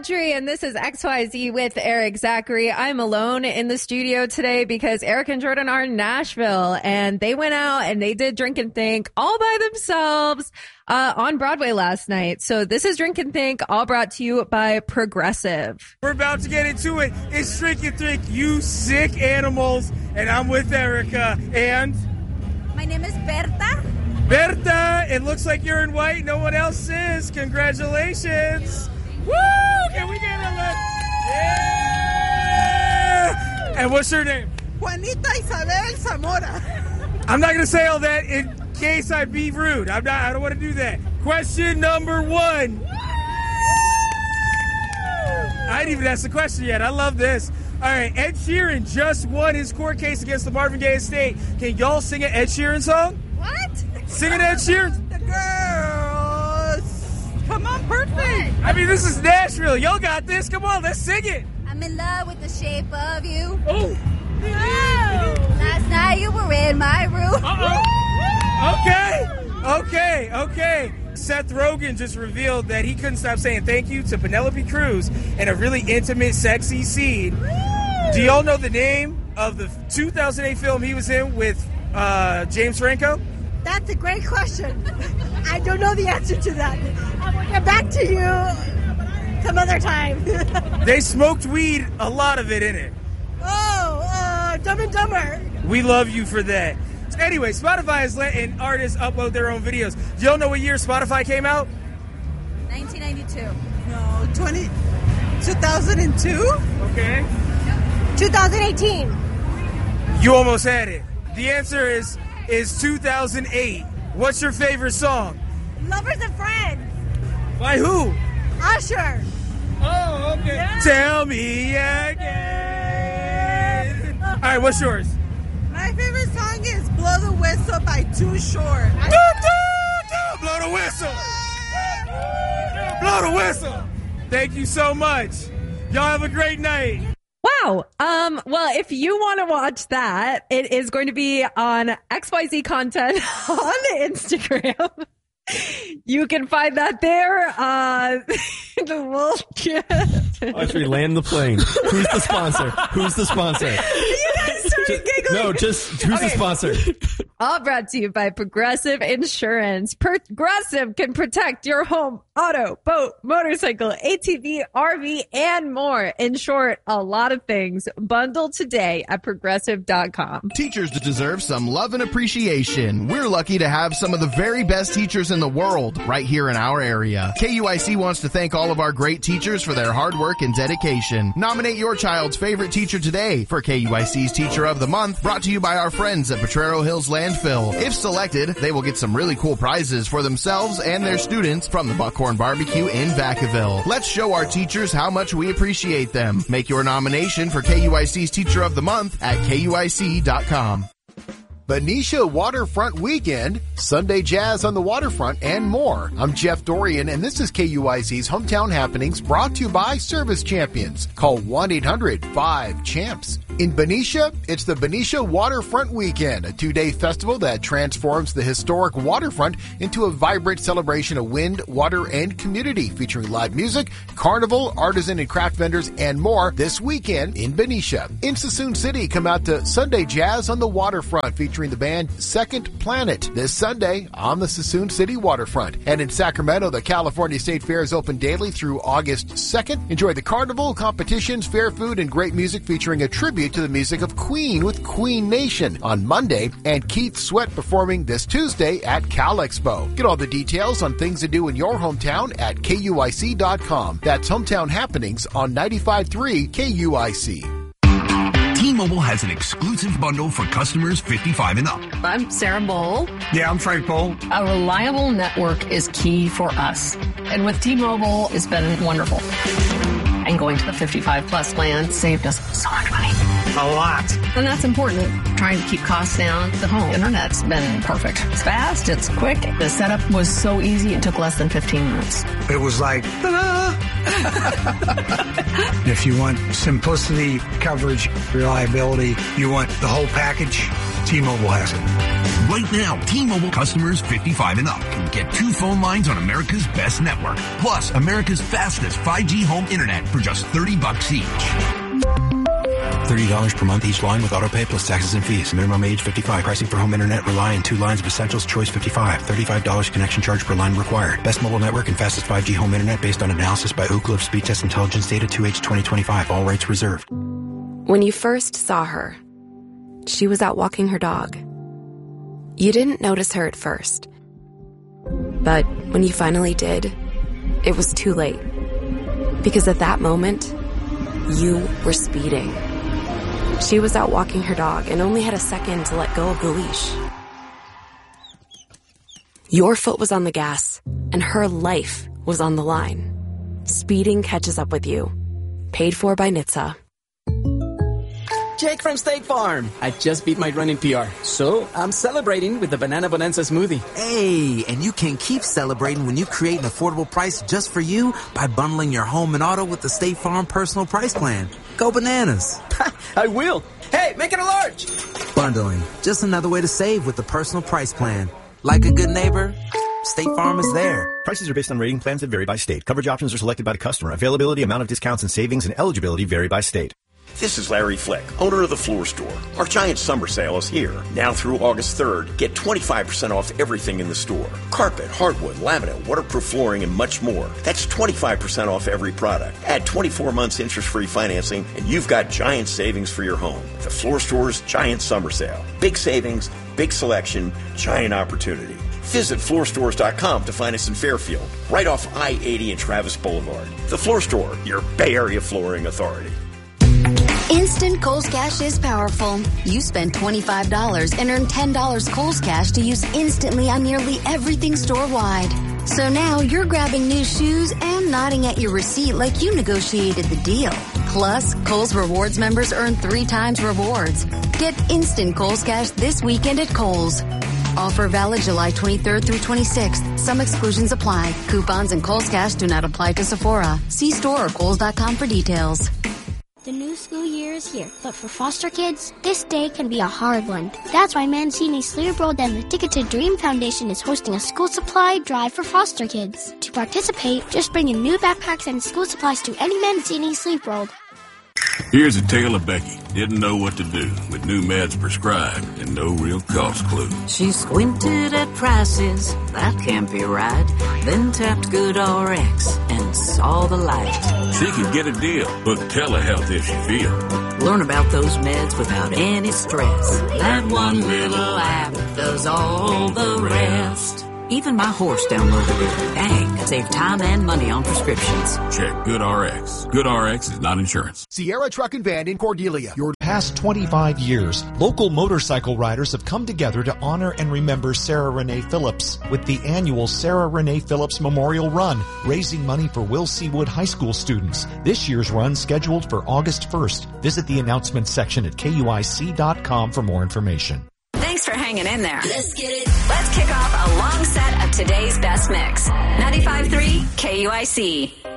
Audrey, and this is XYZ with Eric Zachary. I'm alone in the studio today because Eric and Jordan are in Nashville, and they went out and they did Drink and Think all by themselves on Broadway last night. So this is Drink and Think, all brought to you by Progressive. We're about to get into it. It's Drink and Think, you sick animals, and I'm with Erica, and... My name is Berta. Berta, it looks like you're in white. No one else is. Congratulations. Woo! Can we get a look? Yeah! And what's your name? Juanita Isabel Zamora. I'm not going to say all that in case I be rude. I don't want to do that. Question number 1. I didn't even ask the question yet. I love this. All right, Ed Sheeran just won his court case against the Marvin Gaye estate. Can y'all sing an Ed Sheeran song? What? Sing an Ed Sheeran? The girls. Come on, perfect. I mean, this is Nashville. Y'all got this. Come on, let's sing it. I'm in love with the shape of you. Oh. Last night you were in my room. Okay. Seth Rogen just revealed that he couldn't stop saying thank you to Penelope Cruz in a really intimate, sexy scene. Do y'all know the name of the 2008 film he was in with James Franco? That's a great question. I don't know the answer to that. I will get back to you some other time. They smoked weed, a lot of it in it. Dumb and Dumber. We love you for that. Anyway, Spotify is letting artists upload their own videos. Do y'all know what year Spotify came out? 1992. No, 2002? Okay. 2018. You almost had it. The answer is 2008. What's your favorite song? Lovers and Friends. By who? Usher. Oh, okay. Yeah. Tell me again. All right, what's yours? My favorite song is Blow the Whistle by Too Short. Blow the whistle. Blow the whistle. Thank you so much. Y'all have a great night. Wow. Well, if you want to watch that, it is going to be on XYZ content on Instagram. You can find that there. Audrey, land the plane. Who's the sponsor? You guys started giggling. No, just who's the sponsor? All brought to you by Progressive Insurance. Progressive can protect your home, auto, boat, motorcycle, ATV, RV, and more. In short, a lot of things. Bundle today at Progressive.com. Teachers deserve some love and appreciation. We're lucky to have some of the very best teachers in the world right here in our area. KUIC wants to thank all of our great teachers for their hard work and dedication. Nominate your child's favorite teacher today for KUIC's Teacher of the Month, brought to you by our friends at Potrero Hills Landfill. If selected, they will get some really cool prizes for themselves and their students from the Buckhorn Barbecue in Vacaville. Let's show our teachers how much we appreciate them. Make your nomination for KUIC's Teacher of the Month at KUIC.com. Benicia Waterfront Weekend, Sunday Jazz on the Waterfront, and more. I'm Jeff Dorian, and this is KUIC's Hometown Happenings, brought to you by Service Champions. Call 1-800-5-CHAMPS. In Benicia, it's the Benicia Waterfront Weekend, a 2-day festival that transforms the historic waterfront into a vibrant celebration of wind, water, and community, featuring live music, carnival, artisan and craft vendors, and more this weekend in Benicia. In Sassoon City, come out to Sunday Jazz on the Waterfront, featuring the band Second Planet this Sunday on the Sassoon City Waterfront. And in Sacramento, the California State Fair is open daily through August 2nd. Enjoy the carnival, competitions, fair food, and great music, featuring a tribute to the music of Queen with Queen Nation on Monday, and Keith Sweat performing this Tuesday at Cal Expo. Get all the details on things to do in your hometown at KUIC.com. That's Hometown Happenings on 95.3 KUIC. T-Mobile has an exclusive bundle for customers 55 and up. I'm Sarah Bowl. Yeah, I'm Frank Bowl. A reliable network is key for us. And with T-Mobile, it's been wonderful. And going to the 55 plus plan saved us so much money. A lot. And that's important. Trying to keep costs down. The home internet's been perfect. It's fast. It's quick. The setup was so easy. It took less than 15 minutes. It was like, ta-da! If you want simplicity, coverage, reliability, you want the whole package, T-Mobile has it. Right now, T-Mobile customers 55 and up can get 2 phone lines on America's best network. Plus, America's fastest 5G home internet for just $30 each. $30 per month each line with autopay plus taxes and fees. Minimum age 55. Pricing for home internet rely on 2 lines of Essentials Choice 55. $35 connection charge per line required. Best mobile network and fastest 5G home internet based on analysis by Ookla of Speed Test Intelligence data 2H 2025. All rates reserved. When you first saw her, she was out walking her dog. You didn't notice her at first. But when you finally did, it was too late. Because at that moment, you were speeding. She was out walking her dog and only had a second to let go of the leash. Your foot was on the gas, and her life was on the line. Speeding catches up with you. Paid for by NHTSA. Jake from State Farm. I just beat my running PR, so I'm celebrating with the Banana Bonanza smoothie. Hey, and you can keep celebrating when you create an affordable price just for you by bundling your home and auto with the State Farm Personal Price Plan. Go bananas. I will. Hey, make it a large. Bundling, just another way to save with the Personal Price Plan. Like a good neighbor, State Farm is there. Prices are based on rating plans that vary by state. Coverage options are selected by the customer. Availability, amount of discounts and savings, and eligibility vary by state. This is Larry Flick, owner of The Floor Store. Our giant summer sale is here. Now through August 3rd, get 25% off everything in the store. Carpet, hardwood, laminate, waterproof flooring, and much more. That's 25% off every product. Add 24 months interest-free financing, and you've got giant savings for your home. The Floor Store's giant summer sale. Big savings, big selection, giant opportunity. Visit floorstores.com to find us in Fairfield, right off I-80 and Travis Boulevard. The Floor Store, your Bay Area flooring authority. Instant Kohl's Cash is powerful. You spend $25 and earn $10 Kohl's Cash to use instantly on nearly everything store-wide. So now you're grabbing new shoes and nodding at your receipt like you negotiated the deal. Plus, Kohl's Rewards members earn 3 times rewards. Get instant Kohl's Cash this weekend at Kohl's. Offer valid July 23rd through 26th. Some exclusions apply. Coupons and Kohl's Cash do not apply to Sephora. See store or Kohl's.com for details. The new school year is here, but for foster kids, this day can be a hard one. That's why Mancini Sleep World and the Ticket to Dream Foundation is hosting a school supply drive for foster kids. To participate, just bring in new backpacks and school supplies to any Mancini Sleep World. Here's a tale of Becky. Didn't know what to do with new meds prescribed and no real cost clue. She squinted at prices, that can't be right. Then tapped GoodRx and saw the light. She could get a deal. Book telehealth if she feels. Learn about those meds without any stress. That one little app does all the rest. Even my horse downloaded it. Dang, save time and money on prescriptions. Check GoodRx. GoodRx is not insurance. Sierra Truck and Van in Cordelia. Your past 25 years, local motorcycle riders have come together to honor and remember Sarah Renee Phillips with the annual Sarah Renee Phillips Memorial Run, raising money for Will C. Wood High School students. This year's run scheduled for August 1st. Visit the announcements section at KUIC.com for more information. Thanks for hanging in there. Let's get it. Let's kick off a long set of today's best mix. 95.3 KUIC.